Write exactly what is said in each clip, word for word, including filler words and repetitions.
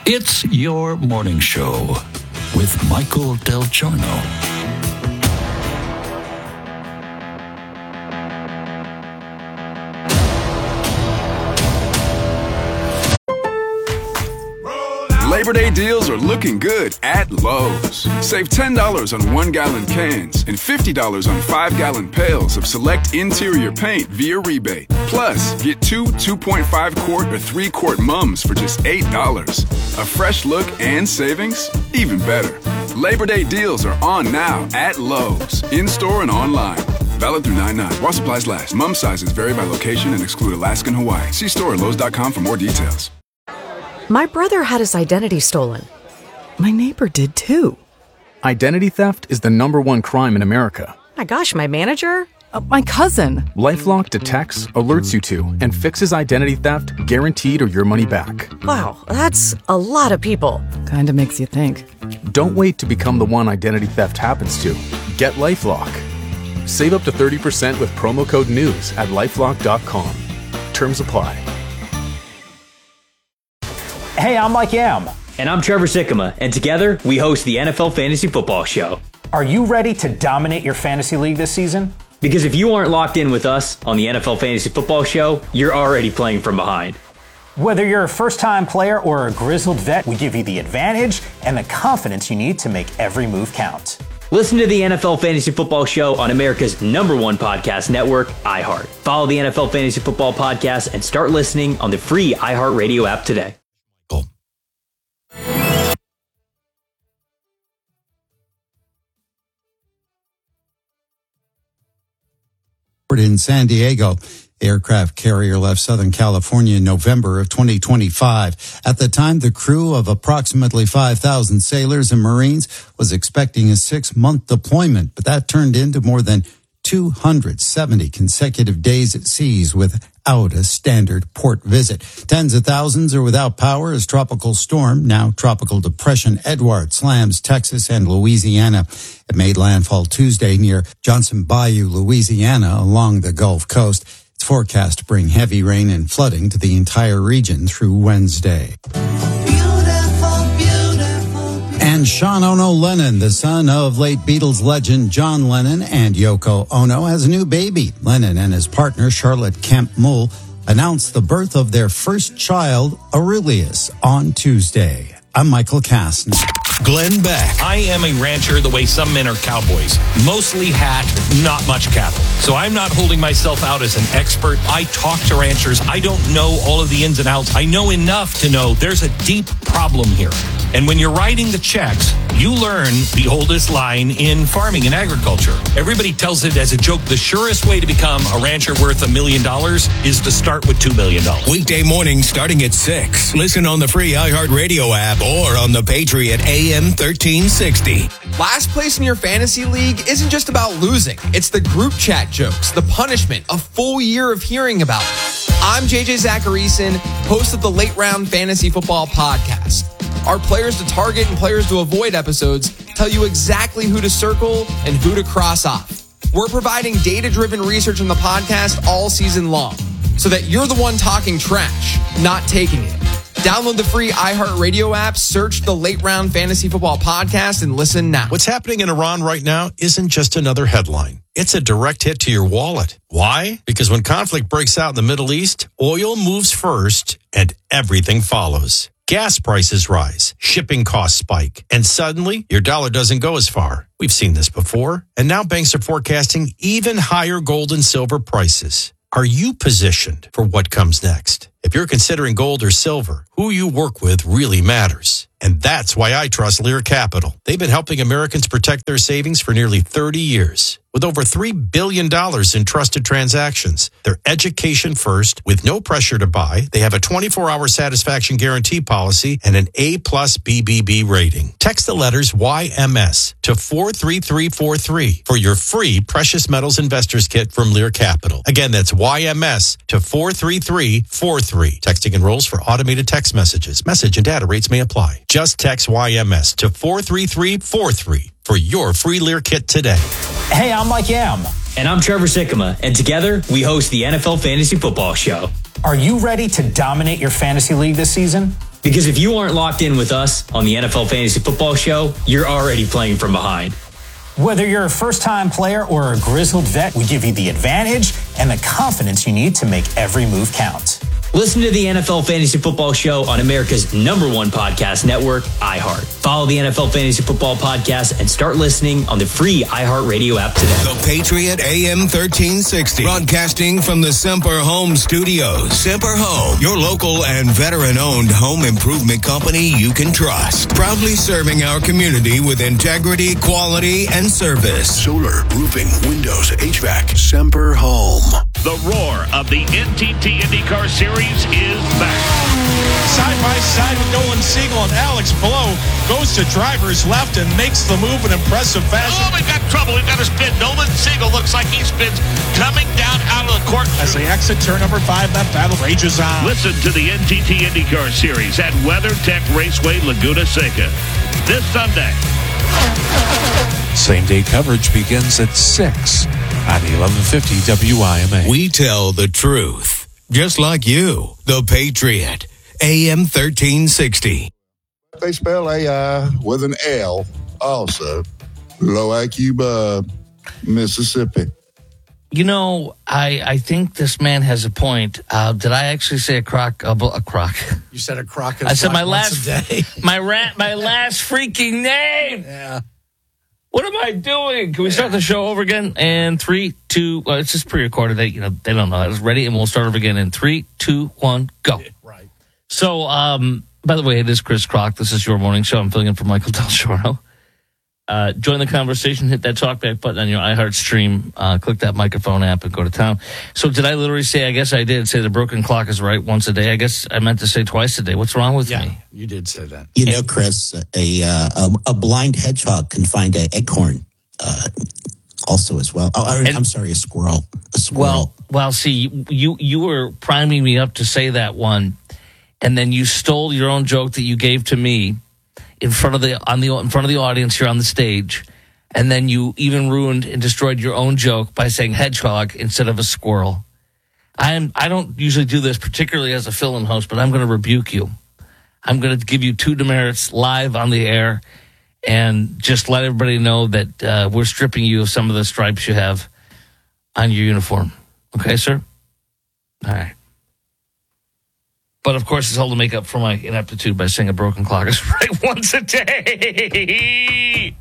It's your morning show with Michael Del Giorno. Labor Day deals are looking good at Lowe's. Save ten dollars on one-gallon cans and fifty dollars on five-gallon pails of select interior paint via rebate. Plus, get two two point five quart or three quart mums for just eight dollars. A fresh look and savings? Even better. Labor Day deals are on now at Lowe's, in-store and online. Valid through nine nine. While supplies last. Mum sizes vary by location and exclude Alaska and Hawaii. See store at lowes dot com for more details. My brother had his identity stolen. My neighbor did too. Identity theft is the number one crime in America. My gosh, my manager? Uh, my cousin. LifeLock detects, alerts you to, and fixes identity theft guaranteed or your money back. Wow, that's a lot of people. Kinda makes you think. Don't wait to become the one identity theft happens to. Get LifeLock. Save up to thirty percent with promo code NEWS at lifelock dot com. Terms apply. Hey, I'm Mike Yam. And I'm Trevor Sikkema, and together we host the N F L Fantasy Football Show. Are you ready to dominate your fantasy league this season? Because if you aren't locked in with us on the N F L Fantasy Football Show, you're already playing from behind. Whether you're a first-time player or a grizzled vet, we give you the advantage and the confidence you need to make every move count. Listen to the N F L Fantasy Football Show on America's number one podcast network, iHeart. Follow the N F L Fantasy Football Podcast and start listening on the free iHeartRadio app today. In San Diego, the aircraft carrier left Southern California in November of twenty twenty-five. At the time, the crew of approximately five thousand sailors and Marines was expecting a six-month deployment, but that turned into more than two hundred seventy consecutive days at seas without a standard port visit. Tens of thousands are without power as Tropical Storm, now Tropical Depression Edward, slams Texas and Louisiana. It made landfall Tuesday near Johnson Bayou, Louisiana, along the Gulf Coast. It's forecast to bring heavy rain and flooding to the entire region through Wednesday. And Sean Ono Lennon, the son of late Beatles legend John Lennon and Yoko Ono, has a new baby. Lennon and his partner, Charlotte Kemp Mull, announced the birth of their first child, Aurelius, on Tuesday. I'm Michael Kastner. Glenn Beck. I am a rancher the way some men are cowboys. Mostly hat, not much cattle. So I'm not holding myself out as an expert. I talk to ranchers. I don't know all of the ins and outs. I know enough to know there's a deep problem here. And when you're writing the checks, you learn the oldest line in farming and agriculture. Everybody tells it as a joke. The surest way to become a rancher worth a million dollars is to start with two million dollars. Weekday mornings starting at six. Listen on the free iHeartRadio app or on the Patriot A M thirteen sixty. Last place in your fantasy league isn't just about losing. It's the group chat jokes, the punishment, a full year of hearing about it. I'm J J Zacharyson, host of the Late Round Fantasy Football Podcast. Our players to target and players to avoid episodes tell you exactly who to circle and who to cross off. We're providing data-driven research on the podcast all season long so that you're the one talking trash, not taking it. Download the free iHeartRadio app, search the Late Round Fantasy Football Podcast, and listen now. What's happening in Iran right now isn't just another headline. It's a direct hit to your wallet. Why? Because when conflict breaks out in the Middle East, oil moves first and everything follows. Gas prices rise, shipping costs spike, and suddenly your dollar doesn't go as far. We've seen this before, and now banks are forecasting even higher gold and silver prices. Are you positioned for what comes next? If you're considering gold or silver, who you work with really matters. And that's why I trust Lear Capital. They've been helping Americans protect their savings for nearly thirty years. With over three billion dollars in trusted transactions, they're education first with no pressure to buy. They have a twenty-four hour satisfaction guarantee policy and an A plus B B B rating. Text the letters Y M S to four three three four three for your free Precious Metals Investors Kit from Lear Capital. Again, that's Y M S to four three three four three. Texting enrolls for automated text messages. Message and data rates may apply. Just text Y M S to four three three four three for your free Lear kit today. Hey, I'm Mike Yam. And I'm Trevor Sikkema. And together, we host the N F L Fantasy Football Show. Are you ready to dominate your fantasy league this season? Because if you aren't locked in with us on the N F L Fantasy Football Show, you're already playing from behind. Whether you're a first-time player or a grizzled vet, we give you the advantage and the confidence you need to make every move count. Listen to the N F L Fantasy Football Show on America's number one podcast network, iHeart. Follow the N F L Fantasy Football Podcast and start listening on the free iHeartRadio app today. The Patriot A M thirteen sixty, broadcasting from the Semper Home Studios. Semper Home, your local and veteran-owned home improvement company you can trust. Proudly serving our community with integrity, quality, and service. Solar, roofing, windows, H V A C, Semper Home. The roar of the N T T IndyCar Series is back. Side by side with Nolan Siegel and Alex Blow goes to driver's left and makes the move in impressive fashion. Oh, we've got trouble. We've got to spin. Nolan Siegel looks like he spins coming down out of the court. As they exit turn number five, that battle rages on. Listen to the N T T IndyCar Series at WeatherTech Raceway, Laguna Seca this Sunday. Same-day coverage begins at six on eleven fifty W I M A. We tell the truth, just like you, the Patriot, A M thirteen sixty. They spell A I with an L also. Low I Q, uh, Mississippi. You know, I, I think this man has a point. Uh, did I actually say a croc? A, a croc. You said a croc. I said my last day. my rat my last freaking name. Yeah. What am I doing? Can we start the show over again? And three, two. Well, it's just pre-recorded. They you know they don't know. It's ready, and we'll start over again in three, two, one, go. Right. So, um, by the way, it is Chris Croc. This is your morning show. I'm filling in for Michael Del Giorno. Uh, join the conversation. Hit that talkback button on your iHeart stream. Uh, click that microphone app and go to town. So did I literally say, I guess I did say the broken clock is right once a day. I guess I meant to say twice a day. What's wrong with yeah, me? You did say that. You know, Chris, a uh, a, a blind hedgehog can find an acorn uh, also as well. Oh, I, I'm sorry, a squirrel. A squirrel. Well, well, see, you you were priming me up to say that one, and then you stole your own joke that you gave to me in front of the on the in front of the audience here on the stage, and then you even ruined and destroyed your own joke by saying hedgehog instead of a squirrel. I'm I don't usually do this, particularly as a fill-in host, but I'm going to rebuke you. I'm going to give you two demerits live on the air, and just let everybody know that uh, we're stripping you of some of the stripes you have on your uniform. Okay, sir? All right. But, of course, it's all to make up for my ineptitude by saying a broken clock is right once a day.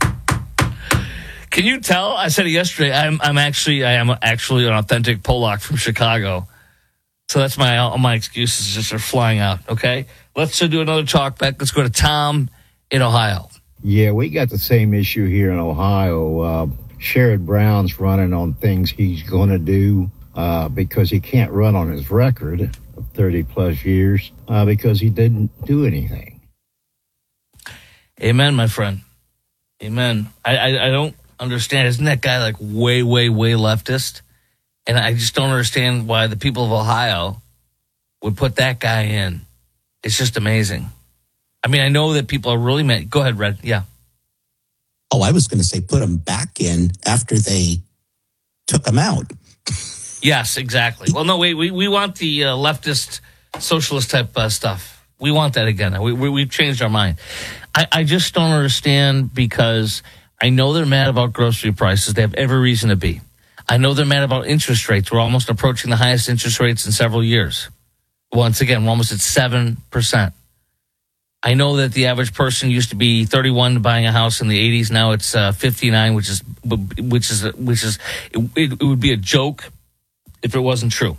Can you tell? I said it yesterday. I'm I'm actually I am actually an authentic Polak from Chicago. So that's my all my excuses just are flying out, okay? Let's uh, do another talk back. Let's go to Tom in Ohio. Yeah, we got the same issue here in Ohio. Uh, Sherrod Brown's running on things he's going to do uh, because he can't run on his record of thirty plus years uh, because he didn't do anything. Amen, my friend. Amen. I, I, I don't understand. Isn't that guy like way, way, way leftist? And I just don't understand why the people of Ohio would put that guy in. It's just amazing. I mean, I know that people are really mad. Go ahead, Red. Yeah. Oh, I was going to say put him back in after they took him out. Yes, exactly. Well, no, wait. We we want the uh, leftist, socialist type uh, stuff. We want that again. We, we we've changed our mind. I, I just don't understand because I know they're mad about grocery prices. They have every reason to be. I know they're mad about interest rates. We're almost approaching the highest interest rates in several years. Once again, we're almost at seven percent. I know that the average person used to be thirty-one buying a house in the eighties. Now it's uh, fifty-nine, which is which is which is it, it would be a joke if it wasn't true.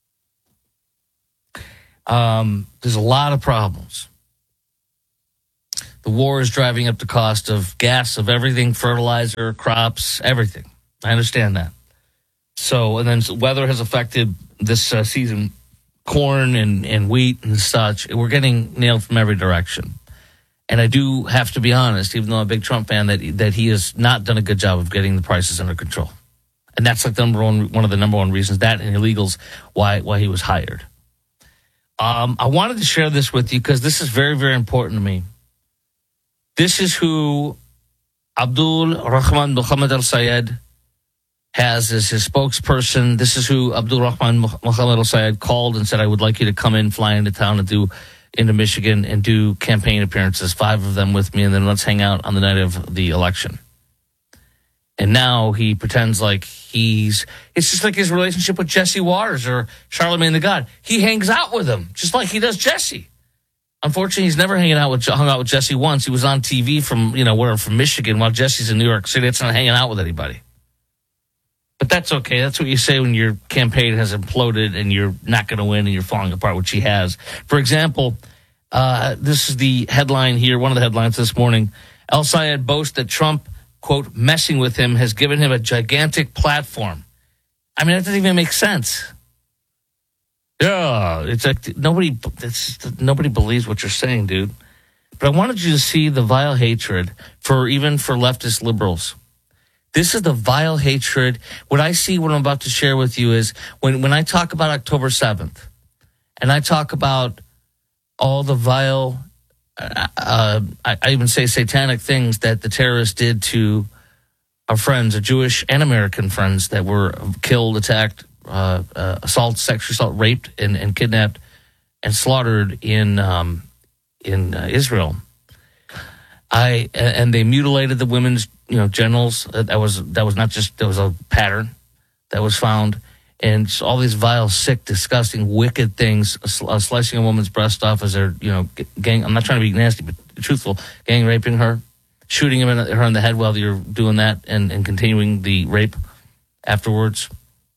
Um, there's a lot of problems. The war is driving up the cost of gas, of everything, fertilizer, crops, everything. I understand that. So, and then weather has affected this uh, season, corn and, and wheat and such. We're getting nailed from every direction. And I do have to be honest, even though I'm a big Trump fan, that that he has not done a good job of getting the prices under control. And that's like number one, one of the number one reasons, that and illegals, why why he was hired. Um, I wanted to share this with you because this is very, very important to me. This is who Abdul Rahman Muhammad al-Sayed has as his spokesperson. This is who Abdul Rahman Muhammad al-Sayed called and said, I would like you to come in, fly into town and do into Michigan and do campaign appearances, five of them with me, and then let's hang out on the night of the election. And now he pretends like he's, it's just like his relationship with Jesse Waters or Charlemagne the God. He hangs out with him, just like he does Jesse. Unfortunately, he's never hanging out with, hung out with Jesse once. He was on T V from, you know, where from Michigan while Jesse's in New York City. It's not hanging out with anybody. But that's okay. That's what you say when your campaign has imploded and you're not going to win and you're falling apart, which he has. For example, uh, this is the headline here, one of the headlines this morning. El Sayed boasts that Trump, quote, messing with him has given him a gigantic platform. I mean, that doesn't even make sense. Yeah, it's like nobody, it's, nobody believes what you're saying, dude. But I wanted you to see the vile hatred for even for leftist liberals. This is the vile hatred. What I see, what I'm about to share with you is when, when I talk about October seventh and I talk about all the vile, uh, uh, I, I even say satanic things that the terrorists did to our friends, our Jewish and American friends that were killed, attacked, uh, uh, assault, sexual assault, raped, and, and kidnapped and slaughtered in um, in uh, Israel. I and they mutilated the women's, you know, genitals. That was that was not just that was a pattern that was found, and so all these vile, sick, disgusting, wicked things. Uh, slicing a woman's breast off as they're, you know, gang. I'm not trying to be nasty, but truthful. Gang raping her, shooting him in, her in the head while you're doing that, and, and continuing the rape afterwards.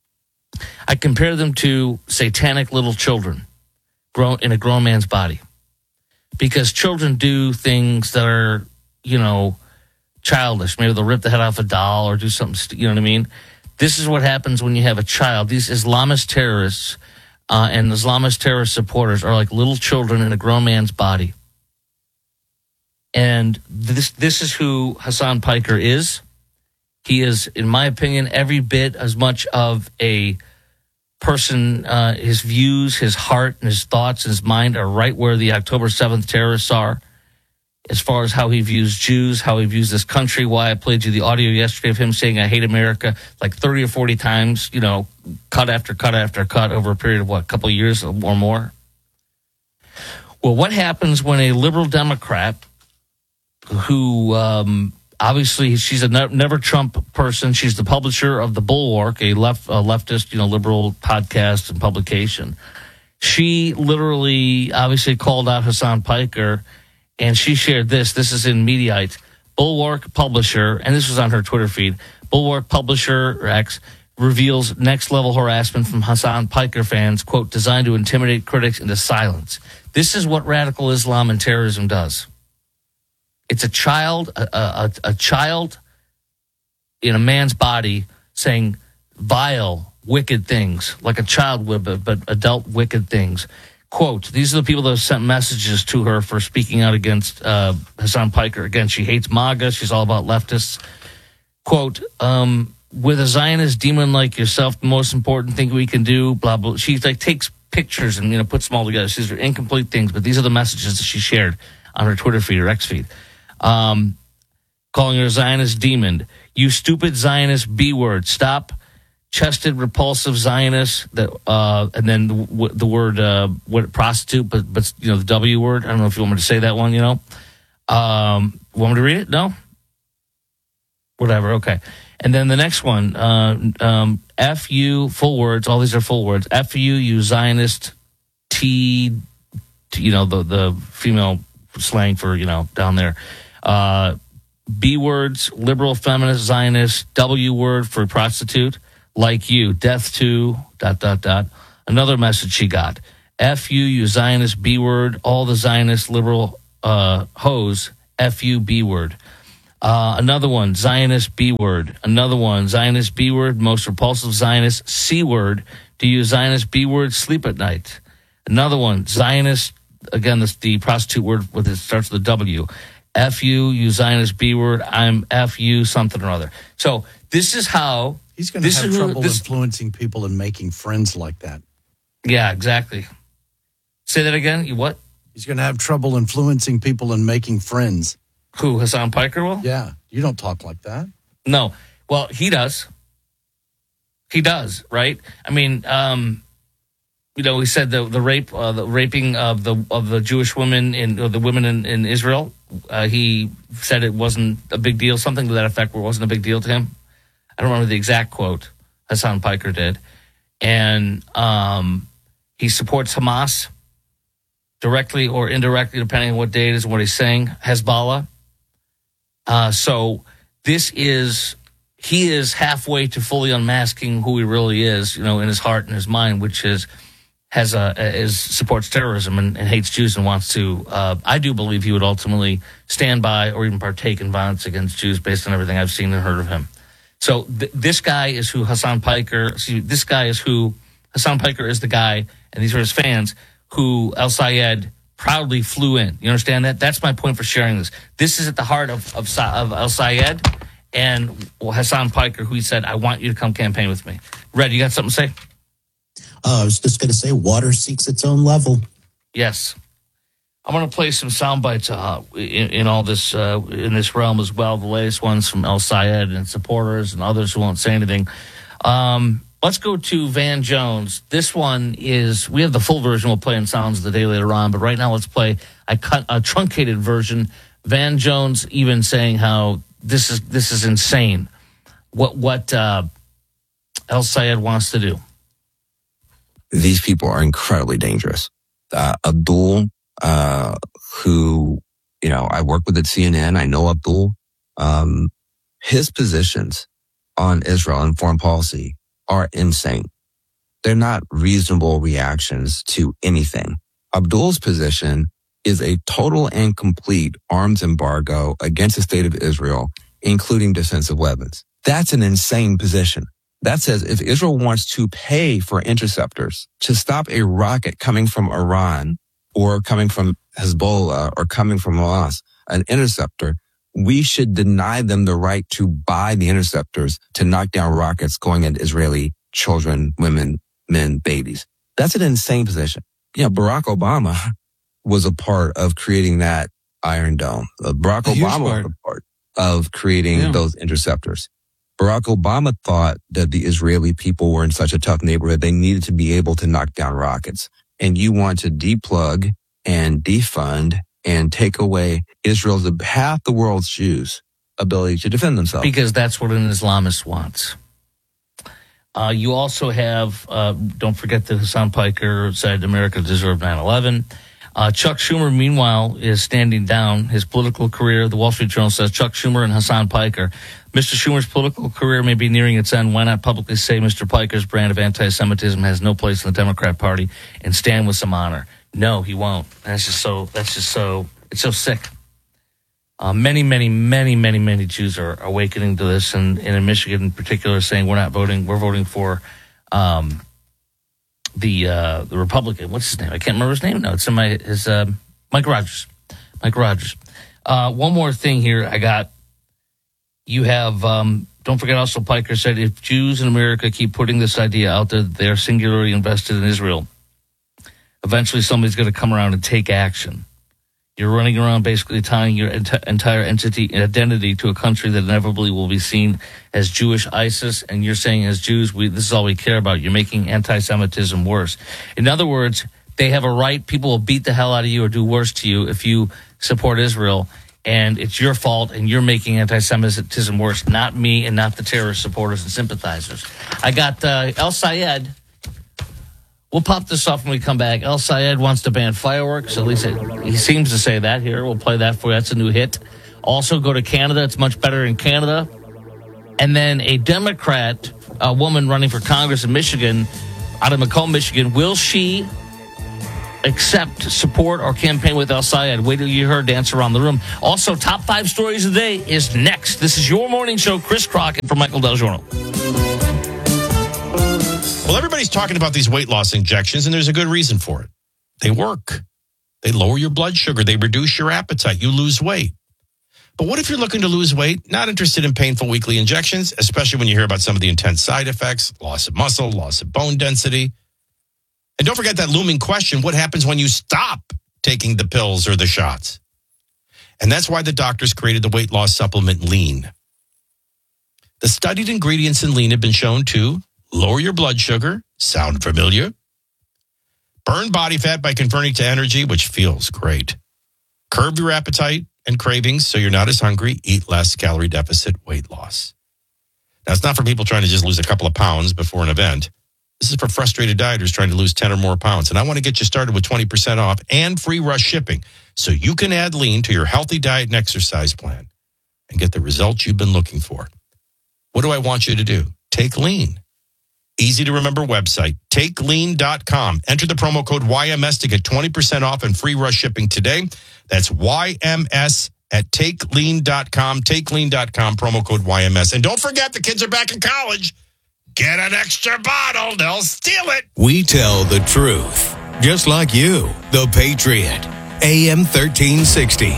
I compare them to satanic little children grown in a grown man's body. Because children do things that are, you know, childish. Maybe they'll rip the head off a doll or do something, you know what I mean? This is what happens when you have a child. These Islamist terrorists uh, and Islamist terrorist supporters are like little children in a grown man's body. And this this is who Hassan Piker is. He is, in my opinion, every bit as much of a person, uh, his views, his heart, and his thoughts, and his mind are right where the October seventh terrorists are, as far as how he views Jews, how he views this country. Why I played you the audio yesterday of him saying, I hate America, like thirty or forty times, you know, cut after cut after cut over a period of, what, a couple of years or more? Well, what happens when a liberal Democrat who... Um, Obviously, she's a never Trump person. She's the publisher of The Bulwark, a left a leftist, you know, liberal podcast and publication. She literally, obviously, called out Hassan Piker, and she shared this. This is in Mediaite. Bulwark publisher, and this was on her Twitter feed. Bulwark publisher X reveals next-level harassment from Hassan Piker fans, quote, designed to intimidate critics into silence. This is what radical Islam and terrorism does. It's a child, a, a, a child in a man's body saying vile, wicked things, like a child would, but, but adult wicked things. Quote, these are the people that have sent messages to her for speaking out against uh, Hassan Piker. Again, she hates MAGA. She's all about leftists. Quote, um, with a Zionist demon like yourself, the most important thing we can do, blah, blah. She like takes pictures and, you know, puts them all together. These are incomplete things, but these are the messages that she shared on her Twitter feed or X feed. Um, calling her a Zionist demon. You stupid Zionist B-word. Stop. Chested, repulsive Zionist. That, uh, and then the, the word, uh, what, prostitute, but, but, you know, the W word. I don't know if you want me to say that one, you know. Um, want me to read it? No? Whatever, okay. And then the next one, uh, um, F you, full words. All these are full words. F you, you Zionist, T, T you know, the, the female slang for, you know, down there. Uh, B words, liberal, feminist, Zionist, W word for prostitute, like you, death to, dot, dot, dot. Another message she got. F you, you Zionist, B word, all the Zionist, liberal, uh, hoes, F you, B word. Uh, another one, Zionist, B word. Another one, Zionist, B word, most repulsive Zionist, C word. Do you Zionist, B word, sleep at night? Another one, Zionist, again, this, the prostitute word with it starts with a W. F you, you Zionist B word, I'm F you, something or other. So this is how... He's going to have trouble this, influencing people and making friends like that. Yeah, exactly. Say that again? You what? He's going to have trouble influencing people and making friends. Who, Hassan Piker will? Yeah, you don't talk like that. No. Well, he does. He does, right? I mean, um... you know, he said the the rape, uh, the raping of the of the Jewish women in or the women in, in Israel. Uh, he said it wasn't a big deal, something to that effect, where it wasn't a big deal to him. I don't remember the exact quote. Hassan Piker did, and um, he supports Hamas directly or indirectly, depending on what day it is and what he's saying. Hezbollah. Uh, so this is. He is halfway to fully unmasking who he really is, you know, in his heart and his mind, which is has a is supports terrorism and, and hates Jews and wants to. Uh, I do believe he would ultimately stand by or even partake in violence against Jews, based on everything I've seen and heard of him. So th- this guy is who Hassan Piker. Excuse me, this guy is who Hassan Piker is the guy, and these are his fans who El Sayed proudly flew in. You understand that? That's my point for sharing this. This is at the heart of of, of El Sayed. And Hassan Piker, who he said, I want you to come campaign with me. Red, you got something to say? Uh, I was just going to say, water seeks its own level. Yes. I'm going to play some sound bites uh, in, in all this, uh, in this realm as well. The latest ones from El Sayed and supporters and others who won't say anything. Um, let's go to Van Jones. This one is, we have the full version we'll play in Sounds of the Day later on, but right now let's play a, cut, a truncated version. Van Jones even saying how This is this is insane. What what uh, El Sayed wants to do. These people are incredibly dangerous. Uh, Abdul, uh, who you know, I work with at C N N. I know Abdul. Um, his positions on Israel and foreign policy are insane. They're not reasonable reactions to anything. Abdul's position is a total and complete arms embargo against the state of Israel, including defensive weapons. That's an insane position. That says if Israel wants to pay for interceptors to stop a rocket coming from Iran or coming from Hezbollah or coming from Hamas, an interceptor, we should deny them the right to buy the interceptors to knock down rockets going at Israeli children, women, men, babies. That's an insane position. You know, Barack Obama was a part of creating that Iron Dome. Uh, Barack A huge Obama part. was a part of creating Yeah. those interceptors. Barack Obama thought that the Israeli people were in such a tough neighborhood, they needed to be able to knock down rockets. And you want to deplug and defund and take away Israel's, half the world's Jews' ability to defend themselves. Because that's what an Islamist wants. Uh, you also have, uh, don't forget that Hassan Piker said America deserved nine eleven. Uh, Chuck Schumer, meanwhile, is standing down his political career. The Wall Street Journal says Chuck Schumer and Hassan Piker. Mister Schumer's political career may be nearing its end. Why not publicly say Mister Piker's brand of anti-Semitism has no place in the Democrat Party and stand with some honor? No, he won't. That's just so, that's just so, it's so sick. Uh, many, many, many, many, many Jews are awakening to this, and, and in Michigan in particular, saying we're not voting, we're voting for um, the uh, the Republican. What's his name? I can't remember his name now. It's in my his uh, Mike Rogers. Mike Rogers. Uh, one more thing here. I got. You have. Um, don't forget. Also, Piker said if Jews in America keep putting this idea out there, they are singularly invested in Israel. Eventually, somebody's going to come around and take action. You're running around basically tying your ent- entire entity identity to a country that inevitably will be seen as Jewish ISIS, and you're saying as Jews, we, this is all we care about. You're making anti-Semitism worse. In other words, they have a right. People will beat the hell out of you or do worse to you if you support Israel, and it's your fault, and you're making anti-Semitism worse, not me and not the terrorist supporters and sympathizers. I got uh, El Sayed. We'll pop this off when we come back. El Sayed wants to ban fireworks. At least it, he seems to say that here. We'll play that for you. That's a new hit. Also, go to Canada. It's much better in Canada. And then a Democrat, a woman running for Congress in Michigan, out of Macomb, Michigan, will she accept, support, or campaign with El Sayed? Wait till you hear her dance around the room. Also, top five stories of the day is next. This is your morning show. Chris Crockett from Michael Del Giorno. Well, everybody's talking about these weight loss injections, and there's a good reason for it. They work. They lower your blood sugar. They reduce your appetite. You lose weight. But what if you're looking to lose weight, not interested in painful weekly injections, especially when you hear about some of the intense side effects, loss of muscle, loss of bone density? And don't forget that looming question, what happens when you stop taking the pills or the shots? And that's why the doctors created the weight loss supplement Lean. The studied ingredients in Lean have been shown to lower your blood sugar. Sound familiar? Burn body fat by converting to energy, which feels great. Curb your appetite and cravings so you're not as hungry. Eat less, calorie deficit, weight loss. Now, it's not for people trying to just lose a couple of pounds before an event. This is for frustrated dieters trying to lose ten or more pounds. And I want to get you started with twenty percent off and free rush shipping so you can add lean to your healthy diet and exercise plan and get the results you've been looking for. What do I want you to do? Take lean. Easy to remember website, take lean dot com. Enter the promo code Y M S to get twenty percent off and free rush shipping today. That's Y M S at take lean dot com. take lean dot com, promo code Y M S. And don't forget, the kids are back in college. Get an extra bottle. They'll steal it. We tell the truth, just like you. The Patriot, A M thirteen sixty.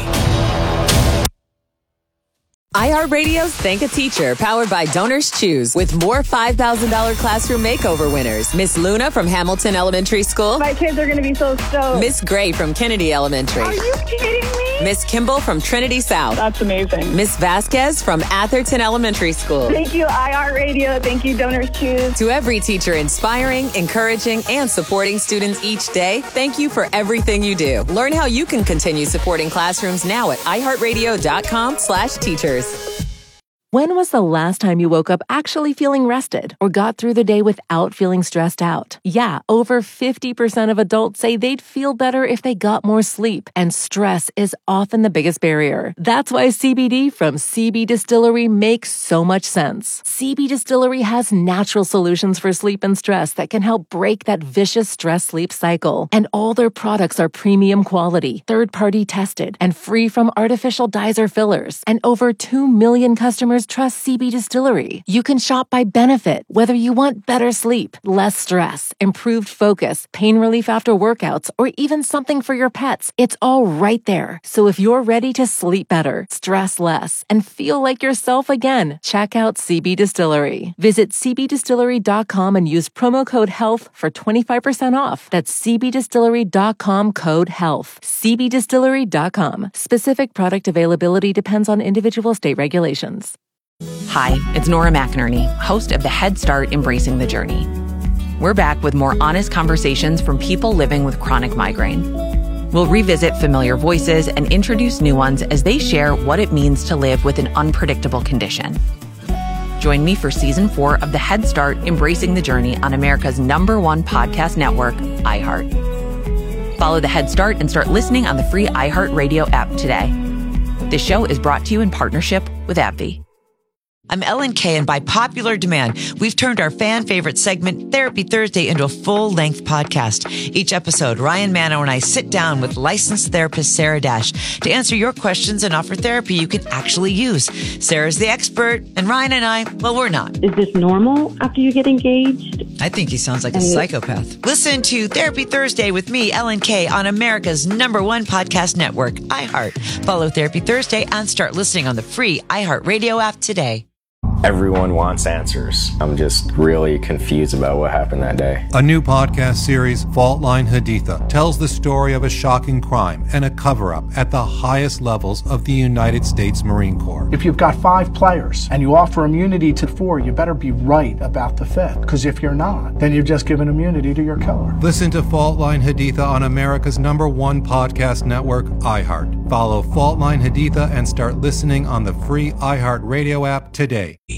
iHeartRadio's Thank a Teacher, powered by Donors Choose, with more five thousand dollars classroom makeover winners. Miss Luna from Hamilton Elementary School. My kids are going to be so stoked. Miss Gray from Kennedy Elementary. Are you kidding me? Miss Kimball from Trinity South. That's amazing. Miss Vasquez from Atherton Elementary School. Thank you, iHeartRadio. Thank you, Donors Choose. To every teacher inspiring, encouraging, and supporting students each day, thank you for everything you do. Learn how you can continue supporting classrooms now at i heart radio dot com slash teachers. When was the last time you woke up actually feeling rested or got through the day without feeling stressed out? Yeah, over fifty percent of adults say they'd feel better if they got more sleep, and stress is often the biggest barrier. That's why C B D from C B Distillery makes so much sense. C B Distillery has natural solutions for sleep and stress that can help break that vicious stress-sleep cycle. And all their products are premium quality, third-party tested, and free from artificial dyes or fillers. And over two million customers trust C B Distillery. You can shop by benefit, whether you want better sleep, less stress, improved focus, pain relief after workouts, or even something for your pets. It's all right there. So if you're ready to sleep better, stress less, and feel like yourself again, check out C B Distillery. Visit c b distillery dot com and use promo code HEALTH for twenty-five percent off. That's c b distillery dot com, code HEALTH. c b distillery dot com. Specific product availability depends on individual state regulations. Hi, it's Nora McInerney, host of the Head Start Embracing the Journey. We're back with more honest conversations from people living with chronic migraine. We'll revisit familiar voices and introduce new ones as they share what it means to live with an unpredictable condition. Join me for season four of the Head Start Embracing the Journey on America's number one podcast network, iHeart. Follow the Head Start and start listening on the free iHeartRadio app today. This show is brought to you in partnership with AbbVie. I'm Ellen Kay, and by popular demand, we've turned our fan favorite segment, Therapy Thursday, into a full-length podcast. Each episode, Ryan Mano and I sit down with licensed therapist Sarah Dash to answer your questions and offer therapy you can actually use. Sarah's the expert, and Ryan and I, well, we're not. Is this normal after you get engaged? I think he sounds like a psychopath. Listen to Therapy Thursday with me, Ellen Kay, on America's number one podcast network, iHeart. Follow Therapy Thursday and start listening on the free iHeartRadio app today. Everyone wants answers. I'm just really confused about what happened that day. A new podcast series, Fault Line Haditha, tells the story of a shocking crime and a cover-up at the highest levels of the United States Marine Corps. If you've got five players and you offer immunity to four, you better be right about the fifth. Because if you're not, then you've just given immunity to your killer. Listen to Fault Line Haditha on America's number one podcast network, iHeart. Follow Fault Line Haditha and start listening on the free iHeart Radio app today.